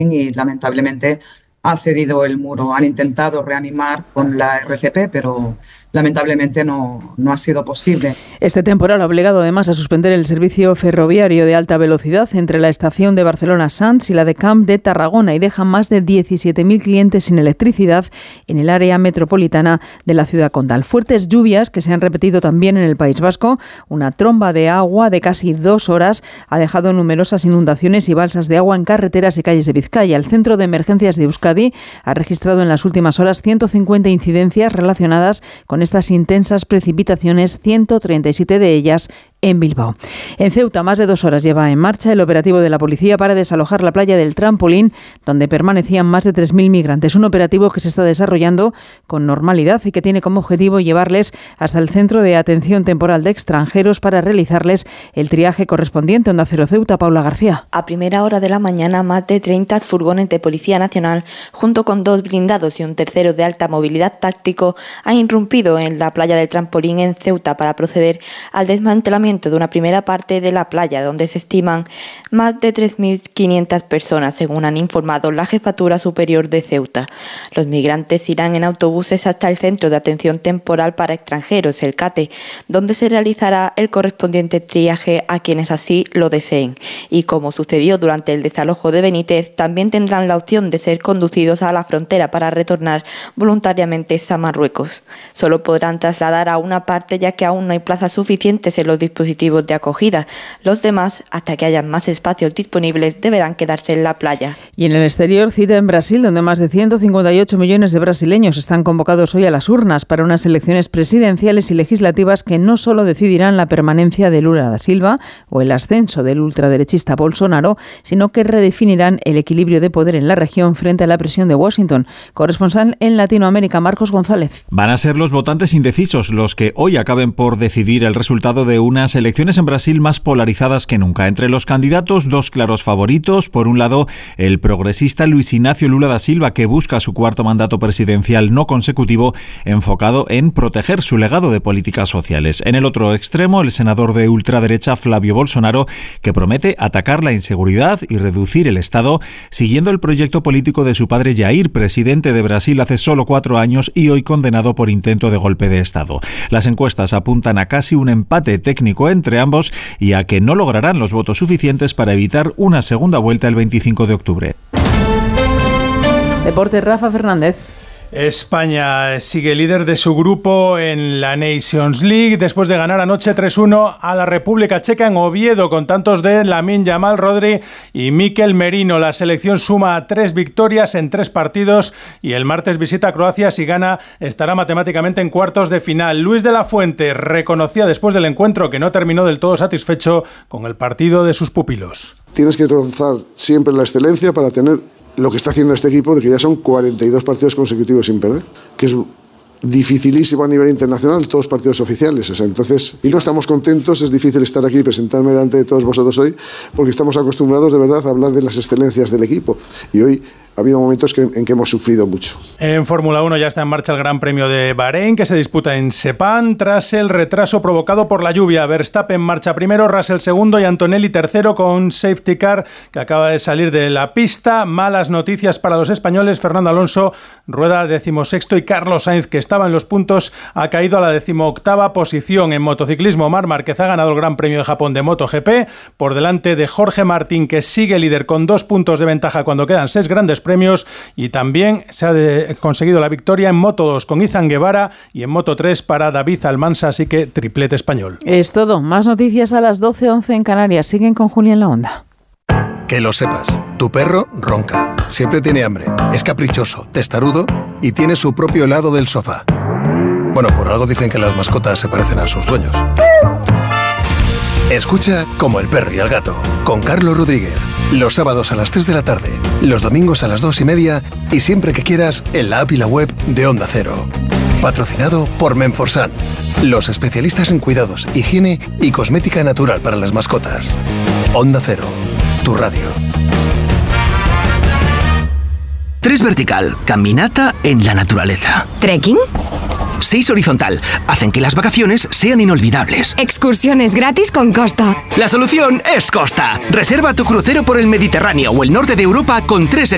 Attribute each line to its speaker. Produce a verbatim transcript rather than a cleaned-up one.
Speaker 1: y lamentablemente ha cedido el muro. Han intentado reanimar con la R C P, pero lamentablemente no, no ha sido posible.
Speaker 2: Este temporal ha obligado además a suspender el servicio ferroviario de alta velocidad entre la estación de Barcelona-Sants y la de Camp de Tarragona y deja más de diecisiete mil clientes sin electricidad en el área metropolitana de la ciudad condal. Fuertes lluvias que se han repetido también en el País Vasco. Una tromba de agua de casi dos horas ha dejado numerosas inundaciones y balsas de agua en carreteras y calles de Vizcaya. El Centro de Emergencias de Euskadi ha registrado en las últimas horas ciento cincuenta incidencias relacionadas con estas intensas precipitaciones, ciento treinta y siete de ellas en Bilbao. En Ceuta, más de dos horas lleva en marcha el operativo de la policía para desalojar la playa del Trampolín, donde permanecían más de tres mil migrantes. Un operativo que se está desarrollando con normalidad y que tiene como objetivo llevarles hasta el Centro de Atención Temporal de Extranjeros para realizarles el triaje correspondiente. Onda Cero Ceuta, Paula García.
Speaker 3: A primera hora de la mañana, más de treinta furgones de Policía Nacional, junto con dos blindados y un tercero de alta movilidad táctico, han irrumpido en la playa del Trampolín en Ceuta para proceder al desmantelamiento de una primera parte de la playa, donde se estiman más de tres mil quinientas personas, según han informado la Jefatura Superior de Ceuta. Los migrantes irán en autobuses hasta el Centro de Atención Temporal para Extranjeros, el CATE, donde se realizará el correspondiente triaje a quienes así lo deseen. Y como sucedió durante el desalojo de Benítez, también tendrán la opción de ser conducidos a la frontera para retornar voluntariamente a Marruecos. Solo podrán trasladar a una parte, ya que aún no hay plazas suficientes en los dispositivos de acogida. Los demás, hasta que haya más espacios disponibles, deberán quedarse en la playa.
Speaker 2: Y en el exterior, cita en Brasil, donde más de ciento cincuenta y ocho millones de brasileños están convocados hoy a las urnas para unas elecciones presidenciales y legislativas que no solo decidirán la permanencia de Lula da Silva o el ascenso del ultraderechista Bolsonaro, sino que redefinirán el equilibrio de poder en la región frente a la presión de Washington. Corresponsal en Latinoamérica, Marcos González.
Speaker 4: Van a ser los votantes indecisos los que hoy acaben por decidir el resultado de unas elecciones en Brasil más polarizadas que nunca. Entre los candidatos, dos claros favoritos. Por un lado, el progresista Luis Ignacio Lula da Silva, que busca su cuarto mandato presidencial no consecutivo, enfocado en proteger su legado de políticas sociales. En el otro extremo, el senador de ultraderecha Flávio Bolsonaro, que promete atacar la inseguridad y reducir el Estado, siguiendo el proyecto político de su padre Jair, presidente de Brasil hace solo cuatro años y hoy condenado por intento de golpe de Estado. Las encuestas apuntan a casi un empate técnico entre ambos y a que no lograrán los votos suficientes para evitar una segunda vuelta el veinticinco de octubre.
Speaker 2: Deporte, Rafa Fernández.
Speaker 5: España sigue líder de su grupo en la Nations League después de ganar anoche tres uno a la República Checa en Oviedo con tantos de Lamine Yamal, Rodri y Mikel Merino. La selección suma tres victorias en tres partidos y el martes visita a Croacia. Si gana, estará matemáticamente en cuartos de final. Luis de la Fuente reconocía después del encuentro que no terminó del todo satisfecho con el partido de sus pupilos.
Speaker 6: Tienes que rozar siempre la excelencia para tener lo que está haciendo este equipo, de que ya son cuarenta y dos partidos consecutivos sin perder, que es dificilísimo a nivel internacional, todos partidos oficiales. O sea, entonces, y no estamos contentos, es difícil estar aquí y presentarme delante de todos vosotros hoy, porque estamos acostumbrados de verdad a hablar de las excelencias del equipo. Y hoy ha habido momentos que, en que hemos sufrido mucho.
Speaker 5: En Fórmula uno ya está en marcha el Gran Premio de Bahrein, que se disputa en Sepang tras el retraso provocado por la lluvia. Verstappen marcha primero, Russell segundo y Antonelli tercero con safety car que acaba de salir de la pista. Malas noticias para los españoles. Fernando Alonso rueda decimosexto y Carlos Sainz, que estaba en los puntos, ha caído a la decimoctava posición. En motociclismo, Marc Márquez ha ganado el Gran Premio de Japón de MotoGP por delante de Jorge Martín, que sigue líder con dos puntos de ventaja cuando quedan seis grandes premios, y también se ha de, conseguido la victoria en Moto dos con Izan Guevara y en Moto tres para David Almansa, así que triplete español.
Speaker 2: Es todo. Más noticias a las doce once en Canarias. Siguen con Julia en la Onda.
Speaker 7: Que lo sepas, tu perro ronca, siempre tiene hambre, es caprichoso, testarudo y tiene su propio helado del sofá. Bueno, por algo dicen que las mascotas se parecen a sus dueños. Escucha Como el perro y el gato, con Carlos Rodríguez, los sábados a las tres de la tarde, los domingos a las dos y media y siempre que quieras en la app y la web de Onda Cero. Patrocinado por Menforsan, los especialistas en cuidados, higiene y cosmética natural para las mascotas. Onda Cero, tu radio.
Speaker 8: Tres vertical, caminata en la naturaleza.
Speaker 9: ¿Trekking?
Speaker 8: Seis horizontal, hacen que las vacaciones sean inolvidables.
Speaker 9: Excursiones gratis con Costa.
Speaker 8: La solución es Costa. Reserva tu crucero por el Mediterráneo o el norte de Europa con tres